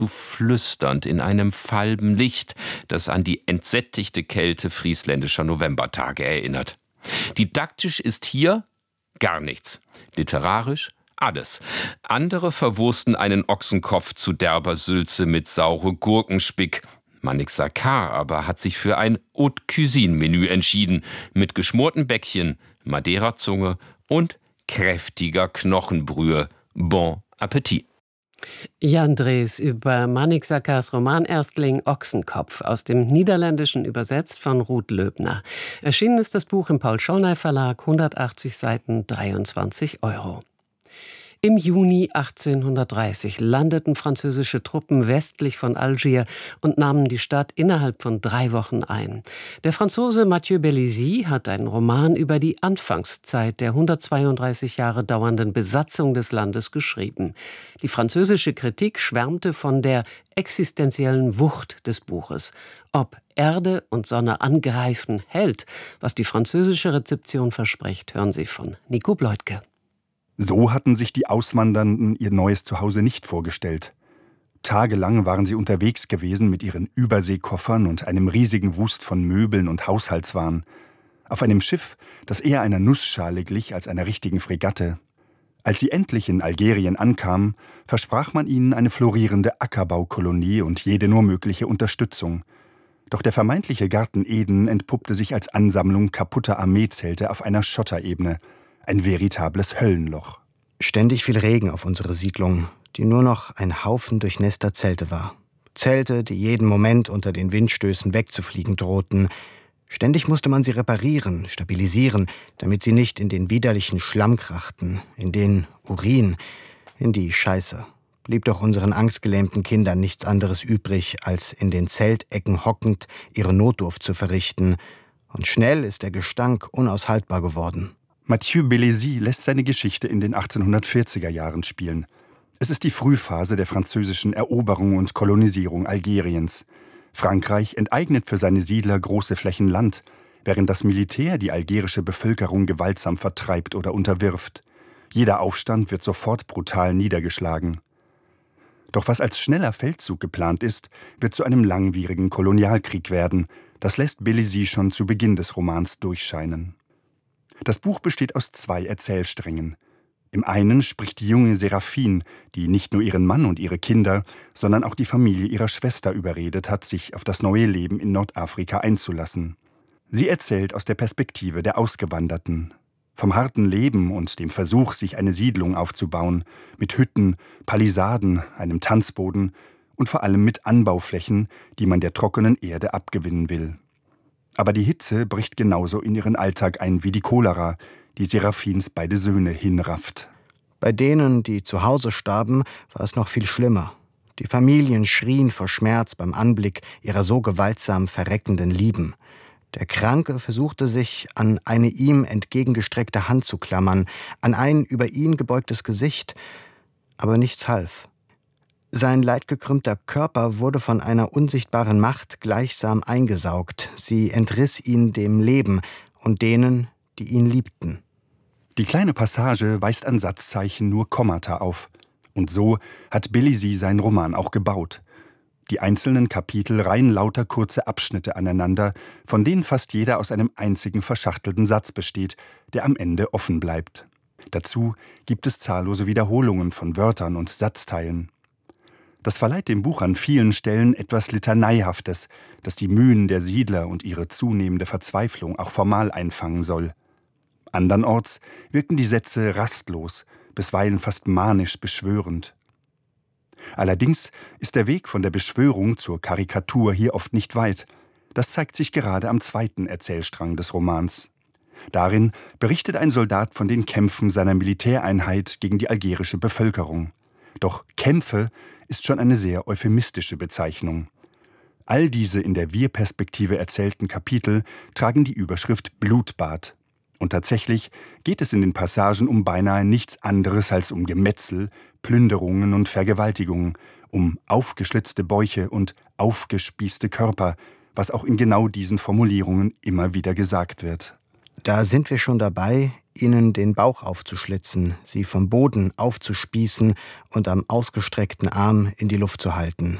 flüsternd in einem falben Licht, das an die entsättigte Kälte friesländischer Novembertage erinnert. Didaktisch ist hier gar nichts. Literarisch alles. Andere verwursten einen Ochsenkopf zu derber Sülze mit saure Gurkenspick. Manik Sakar aber hat sich für ein Haute Cuisine-Menü entschieden, mit geschmorten Bäckchen, Madeira-Zunge und kräftiger Knochenbrühe. Bon Appetit. Jan Drees über Manik Sakars Romanerstling Ochsenkopf, aus dem Niederländischen übersetzt von Ruth Löbner. Erschienen ist das Buch im Paul-Schornay-Verlag, 180 Seiten, 23 €. Im Juni 1830 landeten französische Truppen westlich von Algier und nahmen die Stadt innerhalb von 3 Wochen ein. Der Franzose Mathieu Bellizzi hat einen Roman über die Anfangszeit der 132 Jahre dauernden Besatzung des Landes geschrieben. Die französische Kritik schwärmte von der existenziellen Wucht des Buches. Ob Erde und Sonne angreifen hält, was die französische Rezeption verspricht, hören Sie von Nico Bleutke. So hatten sich die Auswandernden ihr neues Zuhause nicht vorgestellt. Tagelang waren sie unterwegs gewesen mit ihren Überseekoffern und einem riesigen Wust von Möbeln und Haushaltswaren. Auf einem Schiff, das eher einer Nussschale glich als einer richtigen Fregatte. Als sie endlich in Algerien ankamen, versprach man ihnen eine florierende Ackerbaukolonie und jede nur mögliche Unterstützung. Doch der vermeintliche Garten Eden entpuppte sich als Ansammlung kaputter Armeezelte auf einer Schotterebene. Ein veritables Höllenloch. Ständig fiel Regen auf unsere Siedlung, die nur noch ein Haufen durchnässter Zelte war. Zelte, die jeden Moment unter den Windstößen wegzufliegen drohten. Ständig musste man sie reparieren, stabilisieren, damit sie nicht in den widerlichen Schlamm krachten, in den Urin, in die Scheiße. Blieb doch unseren angstgelähmten Kindern nichts anderes übrig, als in den Zeltecken hockend ihre Notdurft zu verrichten. Und schnell ist der Gestank unaushaltbar geworden. Mathieu Bellizzi lässt seine Geschichte in den 1840er Jahren spielen. Es ist die Frühphase der französischen Eroberung und Kolonisierung Algeriens. Frankreich enteignet für seine Siedler große Flächen Land, während das Militär die algerische Bevölkerung gewaltsam vertreibt oder unterwirft. Jeder Aufstand wird sofort brutal niedergeschlagen. Doch was als schneller Feldzug geplant ist, wird zu einem langwierigen Kolonialkrieg werden. Das lässt Bellizzi schon zu Beginn des Romans durchscheinen. Das Buch besteht aus 2 Erzählsträngen. Im einen spricht die junge Seraphine, die nicht nur ihren Mann und ihre Kinder, sondern auch die Familie ihrer Schwester überredet hat, sich auf das neue Leben in Nordafrika einzulassen. Sie erzählt aus der Perspektive der Ausgewanderten. Vom harten Leben und dem Versuch, sich eine Siedlung aufzubauen, mit Hütten, Palisaden, einem Tanzboden und vor allem mit Anbauflächen, die man der trockenen Erde abgewinnen will. Aber die Hitze bricht genauso in ihren Alltag ein wie die Cholera, die Seraphins beide Söhne hinrafft. Bei denen, die zu Hause starben, war es noch viel schlimmer. Die Familien schrien vor Schmerz beim Anblick ihrer so gewaltsam verreckenden Lieben. Der Kranke versuchte sich an eine ihm entgegengestreckte Hand zu klammern, an ein über ihn gebeugtes Gesicht, aber nichts half. Sein leidgekrümmter Körper wurde von einer unsichtbaren Macht gleichsam eingesaugt. Sie entriss ihn dem Leben und denen, die ihn liebten. Die kleine Passage weist an Satzzeichen nur Kommata auf. Und so hat Bellizzi seinen Roman auch gebaut. Die einzelnen Kapitel reihen lauter kurze Abschnitte aneinander, von denen fast jeder aus einem einzigen verschachtelten Satz besteht, der am Ende offen bleibt. Dazu gibt es zahllose Wiederholungen von Wörtern und Satzteilen. Das verleiht dem Buch an vielen Stellen etwas Litaneihaftes, das die Mühen der Siedler und ihre zunehmende Verzweiflung auch formal einfangen soll. Andernorts wirken die Sätze rastlos, bisweilen fast manisch beschwörend. Allerdings ist der Weg von der Beschwörung zur Karikatur hier oft nicht weit. Das zeigt sich gerade am 2. Erzählstrang des Romans. Darin berichtet ein Soldat von den Kämpfen seiner Militäreinheit gegen die algerische Bevölkerung. Doch Kämpfe ist schon eine sehr euphemistische Bezeichnung. All diese in der Wir-Perspektive erzählten Kapitel tragen die Überschrift Blutbad. Und tatsächlich geht es in den Passagen um beinahe nichts anderes als um Gemetzel, Plünderungen und Vergewaltigungen, um aufgeschlitzte Bäuche und aufgespießte Körper, was auch in genau diesen Formulierungen immer wieder gesagt wird. Da sind wir schon dabei, ihnen den Bauch aufzuschlitzen, sie vom Boden aufzuspießen und am ausgestreckten Arm in die Luft zu halten.